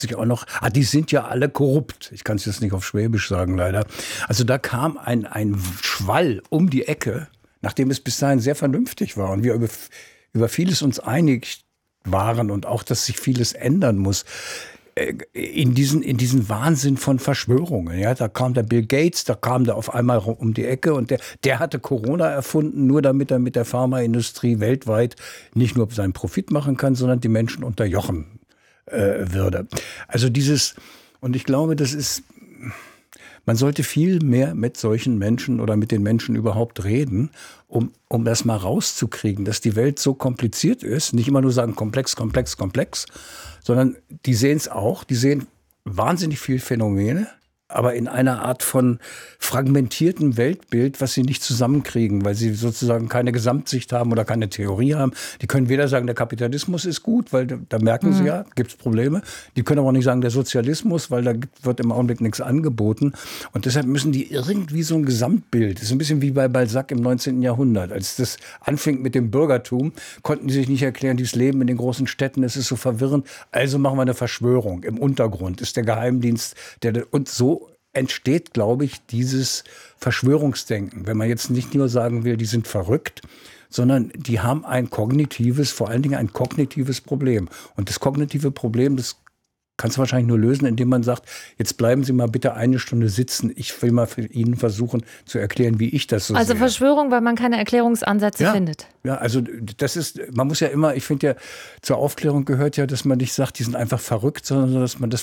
sich auch noch, die sind ja alle korrupt. Ich kann es jetzt nicht auf Schwäbisch sagen, leider. Also da kam ein Schwall um die Ecke, nachdem es bis dahin sehr vernünftig war und wir über vieles uns einig waren und auch, dass sich vieles ändern muss. In diesen Wahnsinn von Verschwörungen. Ja, da kam der Bill Gates, da kam der auf einmal um die Ecke und der hatte Corona erfunden, nur damit er mit der Pharmaindustrie weltweit nicht nur seinen Profit machen kann, sondern die Menschen unterjochen würde. Also und ich glaube, man sollte viel mehr mit solchen Menschen oder mit den Menschen überhaupt reden, um das mal rauszukriegen, dass die Welt so kompliziert ist. Nicht immer nur sagen komplex, komplex, komplex, sondern die sehen es auch. Die sehen wahnsinnig viele Phänomene, aber in einer Art von fragmentiertem Weltbild, was sie nicht zusammenkriegen, weil sie sozusagen keine Gesamtsicht haben oder keine Theorie haben. Die können weder sagen, der Kapitalismus ist gut, weil da merken sie ja, gibt es Probleme. Die können aber auch nicht sagen, der Sozialismus, weil da wird im Augenblick nichts angeboten. Und deshalb müssen die irgendwie so ein Gesamtbild, das ist ein bisschen wie bei Balzac im 19. Jahrhundert. Als das anfing mit dem Bürgertum, konnten die sich nicht erklären, dieses Leben in den großen Städten, es ist so verwirrend. Also machen wir eine Verschwörung im Untergrund, ist der Geheimdienst, und so entsteht, glaube ich, dieses Verschwörungsdenken. Wenn man jetzt nicht nur sagen will, die sind verrückt, sondern die haben vor allen Dingen ein kognitives Problem. Und das kognitive Problem, das kannst du wahrscheinlich nur lösen, indem man sagt, jetzt bleiben Sie mal bitte eine Stunde sitzen. Ich will mal für Ihnen versuchen zu erklären, wie ich das so sehe. Also Verschwörung, weil man keine Erklärungsansätze findet. Ja, also man muss ja immer, ich finde ja, zur Aufklärung gehört ja, dass man nicht sagt, die sind einfach verrückt, sondern dass man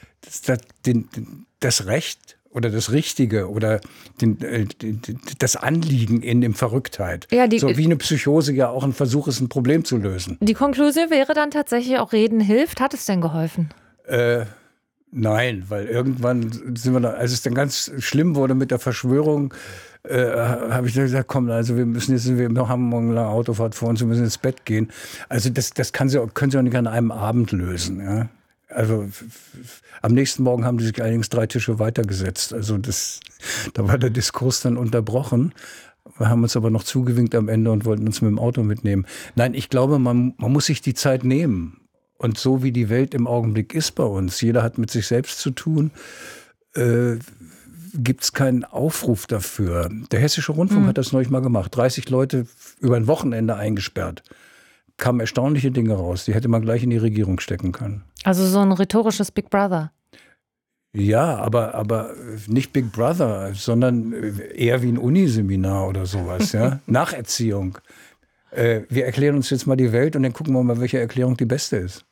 das Recht oder das Richtige oder das Anliegen in dem Verrücktheit. Ja, so wie eine Psychose ja auch ein Versuch ist, ein Problem zu lösen. Die Konklusion wäre dann tatsächlich auch Reden hilft. Hat es denn geholfen? Nein, weil irgendwann als es dann ganz schlimm wurde mit der Verschwörung, habe ich dann gesagt, komm, also wir haben morgen eine lange Autofahrt vor uns, wir müssen ins Bett gehen. Also das können Sie auch nicht an einem Abend lösen, ja. Also am nächsten Morgen haben die sich allerdings 3 Tische weitergesetzt. Also da war der Diskurs dann unterbrochen. Wir haben uns aber noch zugewinkt am Ende und wollten uns mit dem Auto mitnehmen. Nein, ich glaube, man muss sich die Zeit nehmen. Und so wie die Welt im Augenblick ist bei uns, jeder hat mit sich selbst zu tun, gibt es keinen Aufruf dafür. Der Hessische Rundfunk hat das neulich mal gemacht. 30 Leute über ein Wochenende eingesperrt. Kamen erstaunliche Dinge raus. Die hätte man gleich in die Regierung stecken können. Also so ein rhetorisches Big Brother. Ja, aber nicht Big Brother, sondern eher wie ein Uniseminar oder sowas. Ja? Nacherziehung. Wir erklären uns jetzt mal die Welt und dann gucken wir mal, welche Erklärung die beste ist.